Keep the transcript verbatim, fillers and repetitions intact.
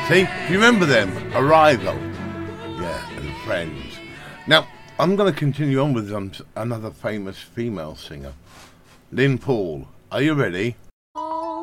See, do you remember them? Arrival. Yeah, and Friends. Now, I'm going to continue on with um, another famous female singer, Lynn Paul. Are you ready?